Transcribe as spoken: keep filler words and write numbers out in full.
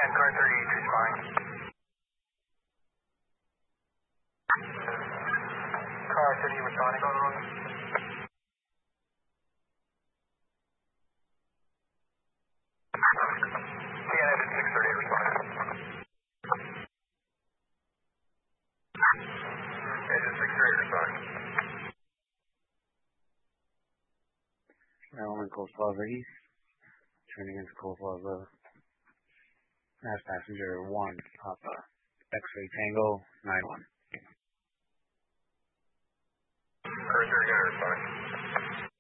again, car thirty-eight responding. Car thirty responding. T N F six thirty-eight responding. Agent six thirty-eight responding. Maryland Cold Plaza East, turning into Cold Plaza. Mass passenger one, Papa, X-ray Tango, nine one. Car thirty-eight responding.